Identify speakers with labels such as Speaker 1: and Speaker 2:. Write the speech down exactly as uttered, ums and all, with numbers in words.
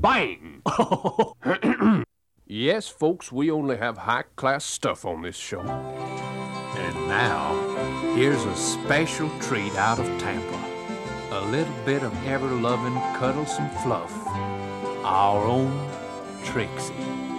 Speaker 1: Bang! Yes, folks, we only have high-class stuff on this show. And now, here's a special treat out of Tampa. A little bit of ever-loving, cuddlesome fluff. Our own Trixie.